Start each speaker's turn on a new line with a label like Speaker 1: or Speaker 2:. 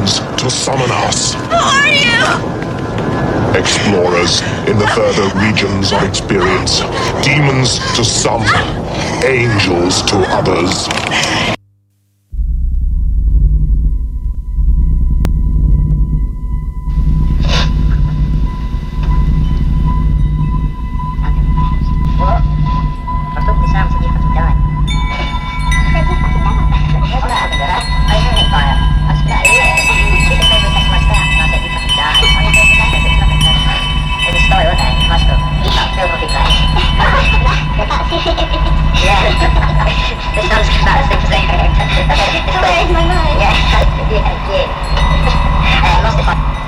Speaker 1: demons to summon us.
Speaker 2: Who are you?
Speaker 1: Explorers in the further regions of experience. Demons to some, angels to others.
Speaker 3: Where's my mind? Yeah, yeah. I lost it.